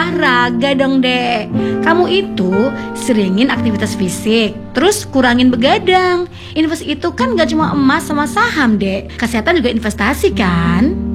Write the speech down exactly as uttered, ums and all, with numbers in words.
olahraga dong, Dek. Kamu itu seringin aktivitas fisik, terus kurangin begadang. Invest itu kan gak cuma emas sama saham, Dek. Kesehatan juga investasi kan?